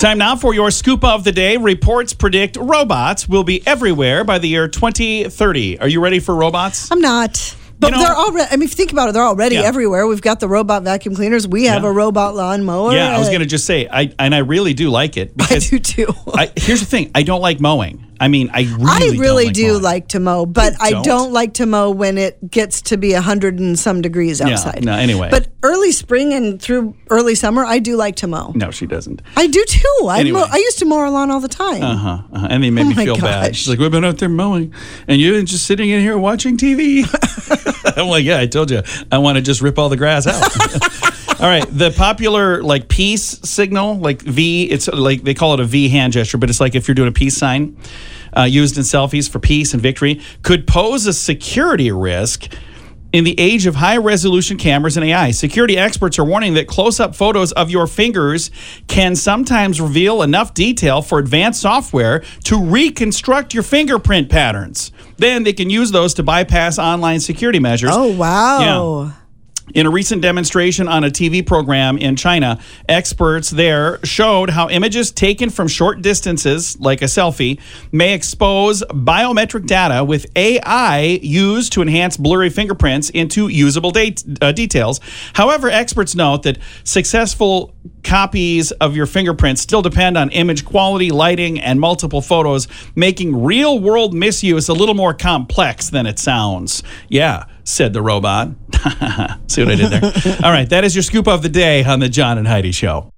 Time now for your scoop of the day. Reports predict robots will be everywhere by the year 2030. Are you ready for robots? I'm not. But they're already, if you think about it, they're already everywhere. We've got the robot vacuum cleaners. We have a robot lawnmower. Yeah, I was going to just say, I really do like it. I do too. Here's the thing. I don't like mowing. I really do like to mow, but I don't like to mow when it gets to be 100 and some degrees outside. Yeah, no, anyway. But early spring and through early summer, I do like to mow. No, she doesn't. I do too. Anyway. I used to mow our lawn all the time. And they made me feel bad. She's like, we've been out there mowing, and you're just sitting in here watching TV. I'm like, yeah, I told you. I want to just rip all the grass out. All right, the popular peace signal, V, it's like they call it a V hand gesture, but it's like if you're doing a peace sign, used in selfies for peace and victory, could pose a security risk in the age of high-resolution cameras and AI. Security experts are warning that close-up photos of your fingers can sometimes reveal enough detail for advanced software to reconstruct your fingerprint patterns. Then they can use those to bypass online security measures. Oh, wow. Yeah. In a recent demonstration on a TV program in China, experts there showed how images taken from short distances, like a selfie, may expose biometric data with AI used to enhance blurry fingerprints into usable details. However, experts note that successful copies of your fingerprints still depend on image quality, lighting, and multiple photos, making real-world misuse a little more complex than it sounds. Yeah, said the robot. See what I did there? All right, that is your scoop of the day on the John and Heidi Show.